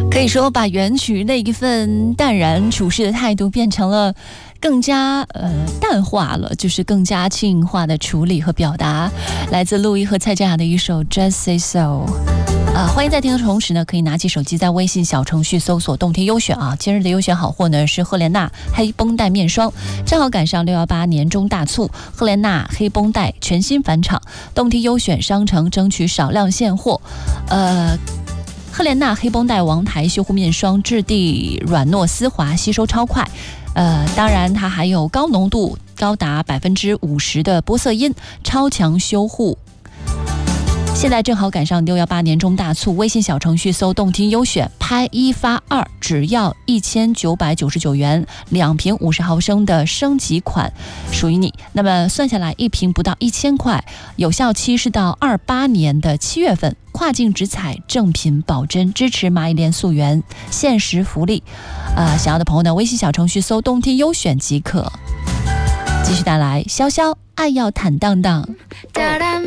可以说把原曲那一份淡然处事的态度变成了更加淡化了，就是更加轻化的处理和表达。来自陆毅和蔡健雅的一首 Just Say So。欢迎在听的同时呢，可以拿起手机在微信小程序搜索动听优选啊。今日的优选好货呢是赫莲娜黑绷带面霜，正好赶上618年中大促，赫莲娜黑绷带全新返场，动听优选商城争取少量现货。赫莲娜黑绷带王牌修护面霜，质地软糯丝滑，吸收超快。当然它还有高浓度高达50%的玻色因，超强修护。现在正好赶上618年中大促，微信小程序搜动听优选，拍1发2，只要1999元，2瓶50毫升的升级款属于你。那么算下来一瓶不到1000块，有效期是到28年的7月份，跨境直采，正品保真，支持蚂蚁链溯源，限时福利。想要的朋友呢，微信小程序搜动听优选即可。继续带来潇潇爱要坦荡荡。